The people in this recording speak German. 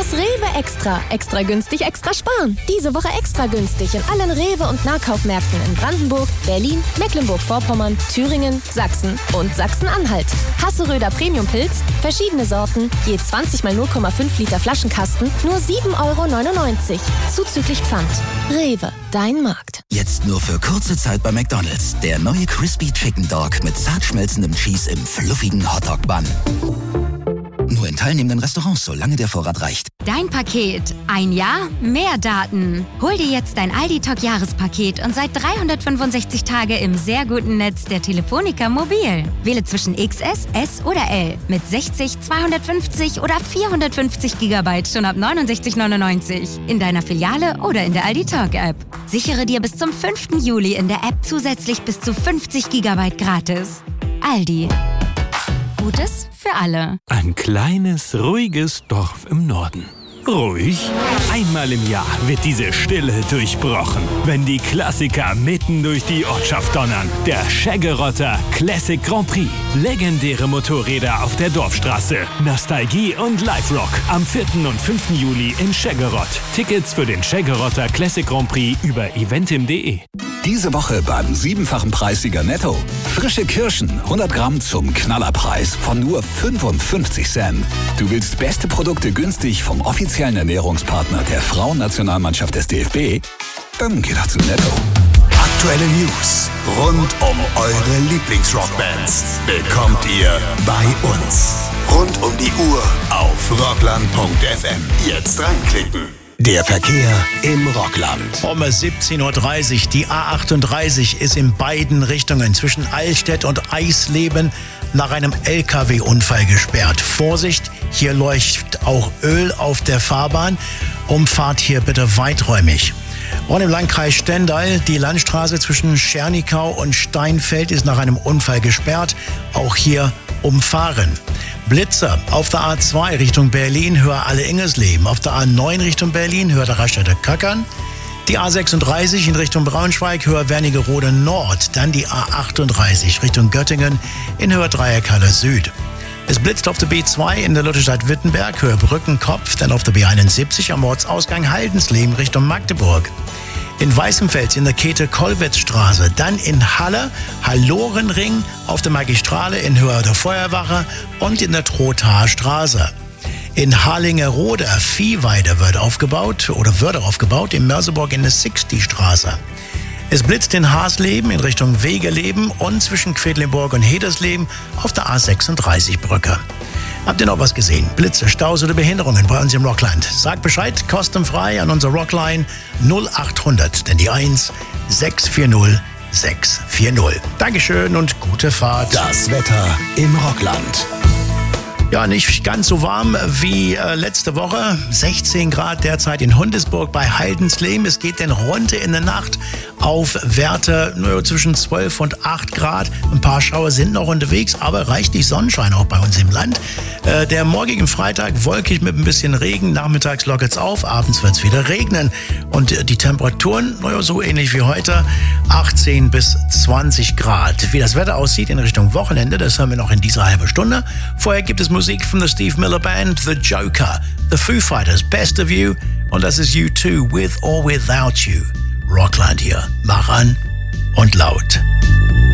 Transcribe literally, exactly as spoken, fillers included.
Jetzt Rewe Extra. Extra günstig, extra sparen. Diese Woche extra günstig in allen Rewe- und Nahkaufmärkten in Brandenburg, Berlin, Mecklenburg-Vorpommern, Thüringen, Sachsen und Sachsen-Anhalt. Hasseröder Premium-Pilz, verschiedene Sorten, je zwanzig mal null Komma fünf Liter Flaschenkasten, nur sieben Euro neunundneunzig. Zuzüglich Pfand. Rewe, dein Markt. Jetzt nur für kurze Zeit bei McDonald's. Der neue Crispy Chicken Dog mit zart schmelzendem Cheese im fluffigen Hotdog-Bun. Nur in teilnehmenden Restaurants, solange der Vorrat reicht. Dein Paket. Ein Jahr, mehr Daten. Hol dir jetzt dein Aldi Talk Jahrespaket und seit dreihundertfünfundsechzig Tage im sehr guten Netz der Telefonica Mobil. Wähle zwischen X S, S oder L mit sechzig, zweihundertfünfzig oder vierhundertfünfzig Gigabyte schon ab neunundsechzig neunundneunzig. In deiner Filiale oder in der Aldi Talk App. Sichere dir bis zum fünften Juli in der App zusätzlich bis zu fünfzig Gigabyte gratis. Aldi. Gutes für alle. Ein kleines, ruhiges Dorf im Norden. Ruhig? Einmal im Jahr wird diese Stille durchbrochen, wenn die Klassiker mitten durch die Ortschaft donnern. Der Scheggerotter Classic Grand Prix. Legendäre Motorräder auf der Dorfstraße. Nostalgie und Live-Rock. Am vierten und fünften Juli in Scheggerott. Tickets für den Scheggerotter Classic Grand Prix über eventim punkt de. Diese Woche beim siebenfachen Preissieger Netto. Frische Kirschen, hundert Gramm zum Knallerpreis von nur fünfundfünfzig Cent. Du willst beste Produkte günstig vom offiziellen Ernährungspartner der Frauennationalmannschaft des D F B? Dann geh doch zu Netto. Aktuelle News rund um eure Lieblingsrockbands bekommt ihr bei uns. Rund um die Uhr auf rockland punkt f m. Jetzt reinklicken. Der Verkehr im Rockland. Um siebzehn Uhr dreißig, die A achtunddreißig ist in beiden Richtungen zwischen Allstedt und Eisleben nach einem L K W-Unfall gesperrt. Vorsicht, hier läuft auch Öl auf der Fahrbahn. Umfahrt hier bitte weiträumig. Und im Landkreis Stendal, die Landstraße zwischen Schernikau und Steinfeld ist nach einem Unfall gesperrt. Auch hier umfahren. Blitzer auf der A zwei Richtung Berlin, höher Alle-Ingesleben. Auf der A neun Richtung Berlin, höher der Raststätte Kackern. Die A sechsunddreißig in Richtung Braunschweig, höher Wernigerode Nord. Dann die A achtunddreißig Richtung Göttingen in höher Dreieckhalle Süd. Es blitzt auf der B zwei in der Lutherstadt Wittenberg, höher Brückenkopf. Dann auf der B einundsiebzig am Ortsausgang Haldensleben Richtung Magdeburg. In Weißenfels in der Käthe-Kollwitz-Straße, dann in Halle, Hallorenring auf der Magistrale in Höhe der Feuerwache und in der Trothaer Straße. In Harlingerode, Viehweide wird aufgebaut oder wird aufgebaut, in Merseburg in der Sixty-Straße. Es blitzt in Hasleben in Richtung Wegeleben und zwischen Quedlinburg und Hedersleben auf der A sechsunddreißig Brücke. Habt ihr noch was gesehen? Blitze, Staus oder Behinderungen bei uns im Rockland? Sagt Bescheid, kostenfrei an unsere Rockline null achthundert, denn die eins sechs vier null sechs vier null. Dankeschön und gute Fahrt. Das Wetter im Rockland. Ja, nicht ganz so warm wie äh, letzte Woche. sechzehn Grad derzeit in Hundesburg bei Haldensleben. Es geht denn runter in der Nacht auf Werte nur zwischen zwölf und acht Grad. Ein paar Schauer sind noch unterwegs, aber reichlich Sonnenschein auch bei uns im Land. Äh, der morgige Freitag wolkig mit ein bisschen Regen. Nachmittags lockert's auf, abends wird's wieder regnen. Und äh, die Temperaturen, naja, so ähnlich wie heute, achtzehn bis zwanzig Grad. Wie das Wetter aussieht in Richtung Wochenende, das hören wir noch in dieser halben Stunde. Vorher gibt es Musik von der Steve Miller Band, The Joker, The Foo Fighters, Best of You und das ist U two, With or Without You. Rockland hier, mach an und laut.